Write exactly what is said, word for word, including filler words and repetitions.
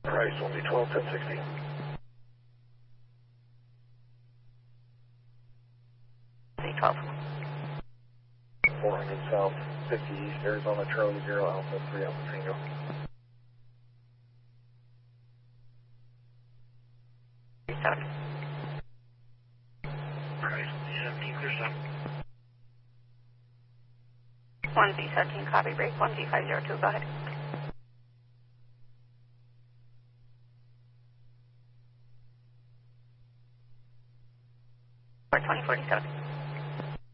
Price will be twelve ten sixty. twelve. four hundred South, fifty East, Arizona, Charlie, zero Alpha, three Alpha Tango. seven. Price will be seventeen, clear stop. one Z seventeen, copy, break, one Z five zero two, go ahead. twenty forty-seven.